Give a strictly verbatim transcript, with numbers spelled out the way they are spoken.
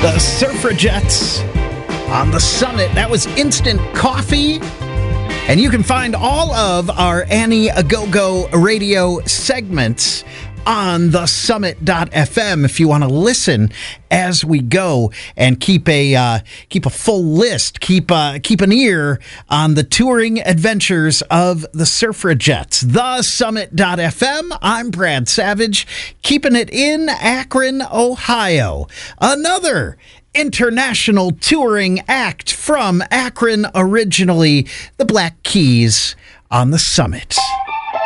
The Suffragettes on the Summit. That was Instant Coffee. And you can find all of our Annie A Go-Go radio segments on the summit dot f m if you want to listen as we go and keep a uh, keep a full list, keep uh, keep an ear on the touring adventures of the Suffragettes. the summit dot f m. I'm Brad Savage, keeping it in Akron, Ohio. Another international touring act from Akron originally, the Black Keys on the Summit.